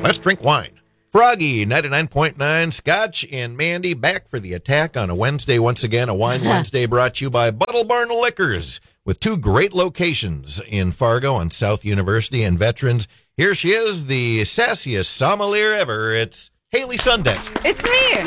Let's drink wine. Froggy, 99.9, Scotch, and Mandy back for the attack on a Wednesday. Once again, a Wine Wednesday brought to you by Bottle Barn Liquors with two great locations in Fargo on South University and Veterans. Here she is, the sassiest sommelier ever. It's Haley Sundeck. It's me.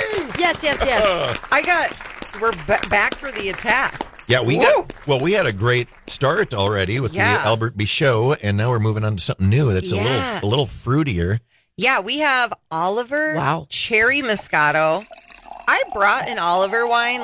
Yes. We're back for the attack. Yeah, we had a great start already with the Albert Bichot, and now we're moving on to something new that's a little fruitier. Yeah, we have Oliver Cherry Moscato. I brought an Oliver wine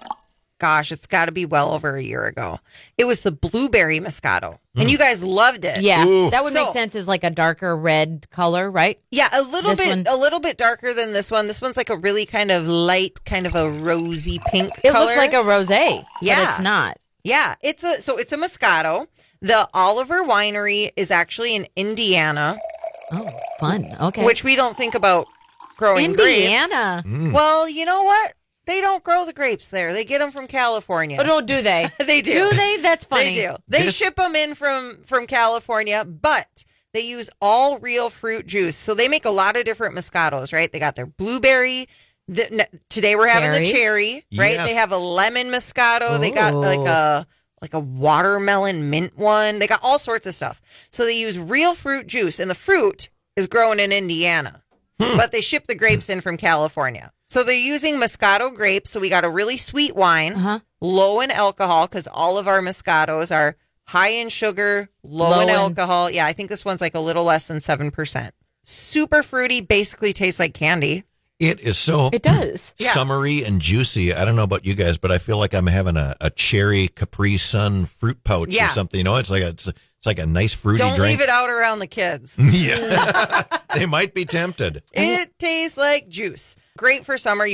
it's got to be well over a year ago. It was the Blueberry Moscato, and you guys loved it. Yeah, that would make sense as like a darker red color, right? Yeah, a little bit darker than this one. This one's like a really kind of light, kind of a rosy pink color. It looks like a rosé, but it's not. Yeah, it's a Moscato. The Oliver Winery is actually in Indiana. Oh, fun. Okay. Which we don't think about growing Indiana. grapes. Well, you know what? They don't grow the grapes there. They get them from California. Oh, no, do they? They do. Do they? That's funny. They do. They ship them in from California, but they use all real fruit juice. So they make a lot of different Moscatos, right? They got their blueberry. Today we're having the cherry, right? Yes. They have a lemon Moscato. They got like a watermelon mint one. They got all sorts of stuff. So they use real fruit juice, and the fruit is grown in Indiana, but they ship the grapes in from California. So they're using Moscato grapes. So we got a really sweet wine, low in alcohol, because all of our Moscatos are high in sugar, low in alcohol. Yeah, I think this one's like a little less than 7%. Super fruity, basically tastes like candy. It is so It does. summery and juicy. I don't know about you guys, but I feel like I'm having a cherry Capri Sun fruit pouch or something. You know, it's like a nice fruity Don't drink. leave it out around the kids. Yeah, they might be tempted. It tastes like juice. Great for summer.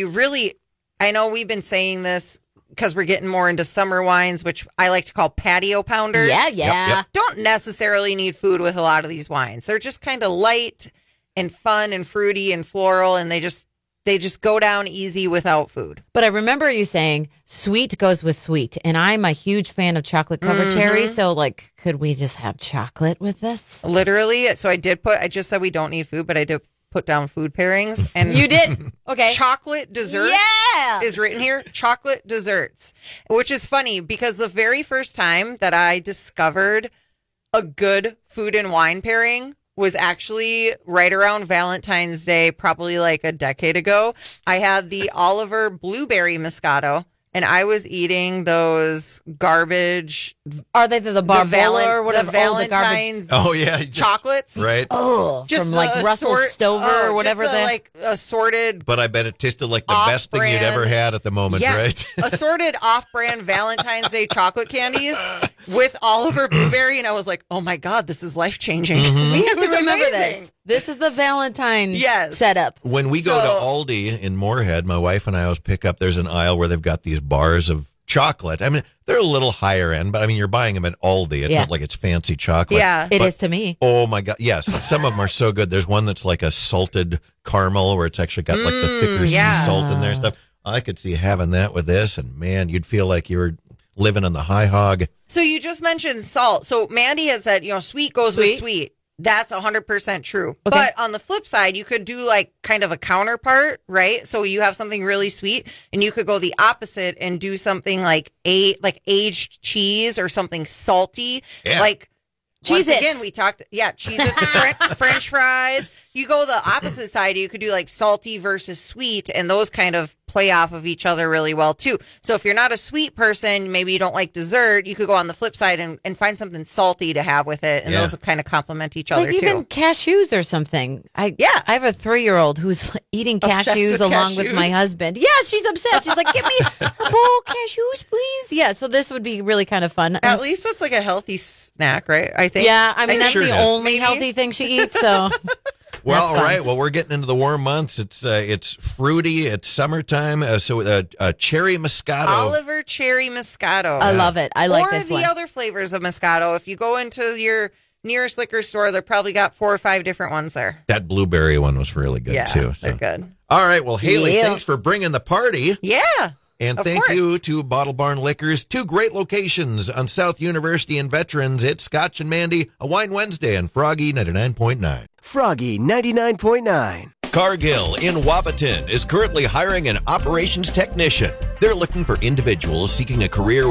I know we've been saying this because we're getting more into summer wines, which I like to call patio pounders. Yeah. Yep. Don't necessarily need food with a lot of these wines. They're just kind of light and fun and fruity and floral, and they just go down easy without food. But I remember you saying sweet goes with sweet, and I'm a huge fan of chocolate covered cherry. So, could we just have chocolate with this? Literally. So I just said we don't need food, but I did put down food pairings. And You did? Okay. Chocolate desserts is written here. Chocolate desserts, which is funny because the very first time that I discovered a good food and wine pairing was actually right around Valentine's Day, probably like a decade ago. I had the Oliver Blueberry Moscato, and I was eating those garbage. Are they the Barbola or whatever? The Valentine's chocolates. Right. Oh, just from Russell Stover or whatever. Assorted. But I bet it tasted like the best thing you'd ever had at the moment, right? Assorted off-brand Valentine's Day chocolate candies with Oliver Blueberry, and I was like, oh my God, this is life-changing. Mm-hmm. We have to remember this. This is the Valentine setup. When we go to Aldi in Moorhead, my wife and I always pick up, there's an aisle where they've got these bars of chocolate. I mean, they're a little higher end, but I mean, you're buying them at Aldi. It's not like it's fancy chocolate. Yeah. It is to me. Oh my God. Yes. Some of them are so good. There's one that's like a salted caramel where it's actually got like the thicker sea salt in there and stuff. I could see having that with this, and man, you'd feel like you were living on the high hog. So you just mentioned salt. So Mandy had said, sweet goes with sweet. That's 100% true. Okay. But on the flip side, you could do like kind of a counterpart, right? So you have something really sweet, and you could go the opposite and do something like aged cheese or something salty. Yeah. Like Cheez-Its. Once again, we talked, Cheez-Its, French fries. You go the opposite side, you could do like salty versus sweet, and those kind of play off of each other really well too. So if you're not a sweet person, maybe you don't like dessert, you could go on the flip side and find something salty to have with it, and those kind of complement each other too. Even cashews or something. I have a 3-year-old who's eating cashews along with my husband. Yes, she's obsessed. She's like, give me a bowl of cashews, please. Yeah, so this would be really kind of fun. At least it's like a healthy snack, right? I think. Yeah, I mean, that's sure the only healthy thing she eats, so... Well, all right. Well, we're getting into the warm months. It's fruity. It's summertime. So a cherry Moscato. Oliver Cherry Moscato. I love it. I like this one. Or the other flavors of Moscato. If you go into your nearest liquor store, they're probably got 4 or 5 different ones there. That blueberry one was really good, too. So. They're good. All right. Well, Haley, thanks for bringing the party. Yeah. And thank you to Bottle Barn Liquors. 2 great locations on South University and Veterans. It's Scotch and Mandy, a Wine Wednesday, and Froggy 99.9. Froggy 99.9. Cargill in Wapaton is currently hiring an operations technician. They're looking for individuals seeking a career